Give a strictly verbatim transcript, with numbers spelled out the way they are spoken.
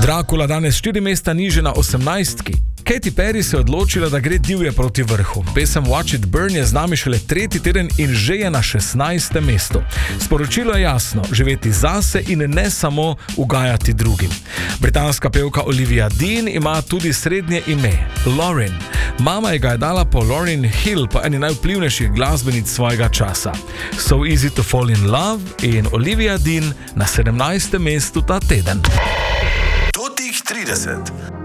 Dracula danes štiri mesta niže na osemnajstki. Katy Perry se je odločila, da gre divje proti vrhu. Pesem Watch It Burn je z nami šele tretji teden in že je na šestnajstem mestu. Sporočilo je jasno, živeti zase in ne samo ugajati drugim. Britanska pevka Olivia Dean ima tudi srednje ime, Lauryn. Mama je ga je dala po Lauryn Hill, pa eni najvplivnejših glasbenic svojega časa. So Easy to Fall in Love in Olivia Dean na sedemnajstem mestu ta teden. Totih trideset.